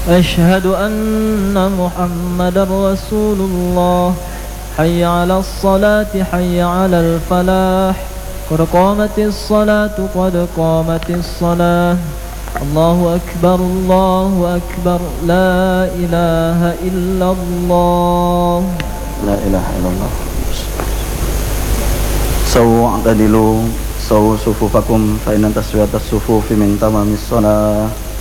أشهد أن محمدا رسول الله. حي على الصلاة حي على الفلاح. قد قامت الصلاة قد قامت الصلاة. الله أكبر الله أكبر لا إله إلا الله. لا إله إلا الله. سووا عقدلوا سووا صفوفكم فإن تسوية الصفوف من تمام الصلاة.